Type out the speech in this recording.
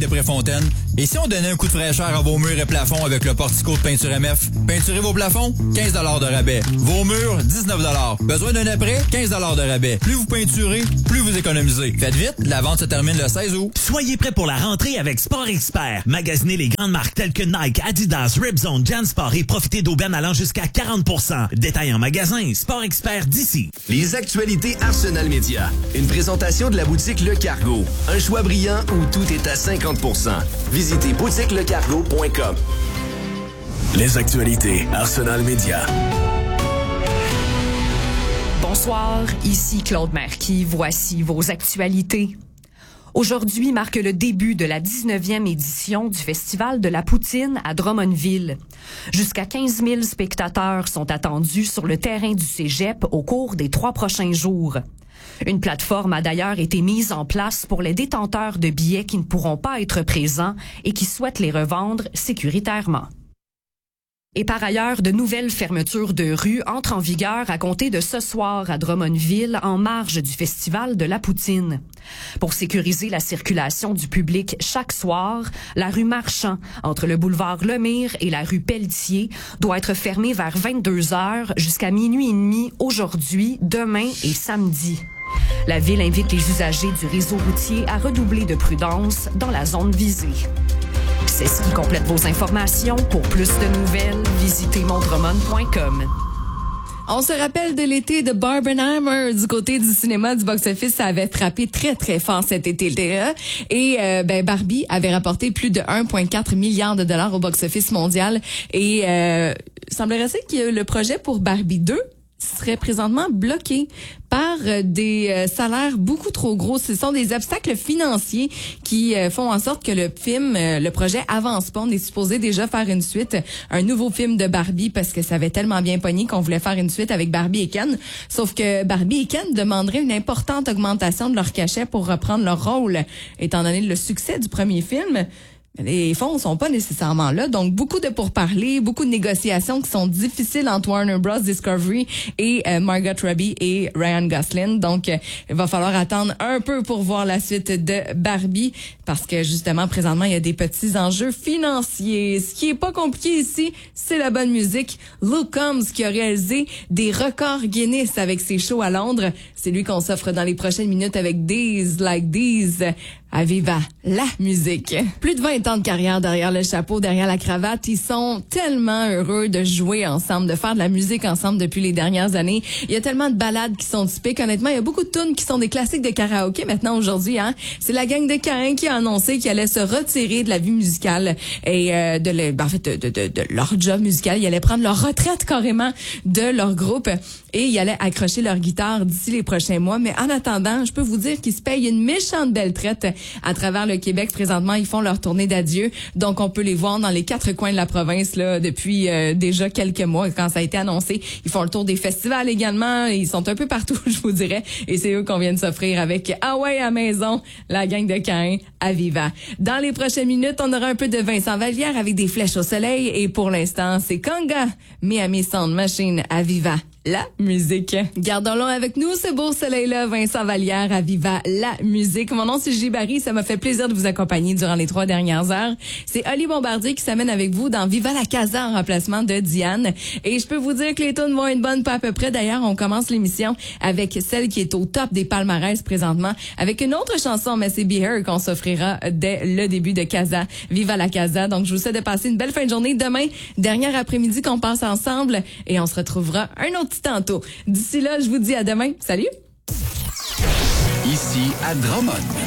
de Préfontaine. Et si on donnait un coup de fraîcheur à vos murs et plafonds avec le portico de Peinture MF? Peinturez vos plafonds? 15 $ de rabais. Vos murs? 19 $. Besoin d'un après? 15 $ de rabais. Plus vous peinturez, plus vous économisez. Faites vite, la vente se termine le 16 août. Soyez prêts pour la rentrée avec Sport Expert. Magasinez les grandes marques telles que Nike, Adidas, Ripzone, JanSport et profitez d'aubaines allant jusqu'à 40%. Détail en magasin, Sport Expert d'ici. Les actualités Arsenal Média. Une présentation de la boutique Le Cargo. Un choix brillant où tout est à 50%. Visitez boutiquelecargo.com. Les actualités Arsenal Média. Bonsoir, ici Claude Marquis. Voici vos actualités. Aujourd'hui marque le début de la 19e édition du Festival de la Poutine à Drummondville. Jusqu'à 15 000 spectateurs sont attendus sur le terrain du Cégep au cours des 3 prochains jours. Une plateforme a d'ailleurs été mise en place pour les détenteurs de billets qui ne pourront pas être présents et qui souhaitent les revendre sécuritairement. Et par ailleurs, de nouvelles fermetures de rues entrent en vigueur à compter de ce soir à Drummondville en marge du Festival de la Poutine. Pour sécuriser la circulation du public chaque soir, la rue Marchand, entre le boulevard Lemire et la rue Pelletier, doit être fermée vers 22h jusqu'à minuit et demi aujourd'hui, demain et samedi. La ville invite les usagers du réseau routier à redoubler de prudence dans la zone visée. C'est ce qui complète vos informations. Pour plus de nouvelles, visitez mondremont.com. On se rappelle de l'été de Barbenheimer du côté du cinéma, du box-office. Ça avait frappé très, très fort cet été-là. Et Barbie avait rapporté plus de 1,4 milliard de dollars au box-office mondial. Et semblerait-il que le projet pour Barbie 2 serait présentement bloqué par des salaires beaucoup trop gros. Ce sont des obstacles financiers qui font en sorte que le film, le projet avance pas. On est supposé déjà faire une suite, un nouveau film de Barbie parce que ça avait tellement bien pogné qu'on voulait faire une suite avec Barbie et Ken. Sauf que Barbie et Ken demanderaient une importante augmentation de leur cachet pour reprendre leur rôle. Étant donné le succès du premier film, les fonds sont pas nécessairement là, donc beaucoup de pourparlers, beaucoup de négociations qui sont difficiles entre Warner Bros. Discovery et Margot Robbie et Ryan Gosling. Donc, il va falloir attendre un peu pour voir la suite de Barbie parce que justement, présentement, il y a des petits enjeux financiers. Ce qui est pas compliqué ici, c'est la bonne musique. Luke Combs qui a réalisé des records Guinness avec ses shows à Londres. C'est lui qu'on s'offre dans les prochaines minutes avec Days Like These. À Viva la musique. Plus de 20 ans de carrière derrière le chapeau, derrière la cravate. Ils sont tellement heureux de jouer ensemble, de faire de la musique ensemble depuis les dernières années. Il y a tellement de ballades qui sont typiques. Honnêtement, il y a beaucoup de tunes qui sont des classiques de karaoké maintenant aujourd'hui. C'est la gang de Caïn qui a annoncé qu'ils allaient se retirer de la vie musicale et de leur job musical. Ils allaient prendre leur retraite carrément de leur groupe et ils allaient accrocher leur guitare d'ici les prochains mois. Mais en attendant, je peux vous dire qu'ils se payent une méchante belle traite à travers le Québec. Présentement, ils font leur tournée d'adieu. Donc, on peut les voir dans les 4 coins de la province là depuis déjà quelques mois quand ça a été annoncé. Ils font le tour des festivals également. Ils sont un peu partout, je vous dirais. Et c'est eux qu'on vient de s'offrir avec Ah ouais à maison, la gang de Caïn à Viva. Dans les prochaines minutes, on aura un peu de Vincent Vallière avec des flèches au soleil. Et pour l'instant, c'est Kanga, Miami Sound Machine à Viva. La musique. Gardons-le avec nous, ce beau soleil-là, Vincent Vallière à Viva la musique. Mon nom, c'est Gilles Barry. Ça m'a fait plaisir de vous accompagner durant les 3 dernières heures. C'est Oli Bombardier qui s'amène avec vous dans Viva la Casa en remplacement de Diane. Et je peux vous dire que les tunes vont être bonnes pas à peu près. D'ailleurs, on commence l'émission avec celle qui est au top des palmarès présentement, avec une autre chanson, mais c'est Be Her qu'on s'offrira dès le début de Casa. Viva la Casa. Donc, je vous souhaite de passer une belle fin de journée. Demain, dernier après-midi qu'on passe ensemble et on se retrouvera un autre tantôt. D'ici là, je vous dis à demain. Salut! Ici à Drummond.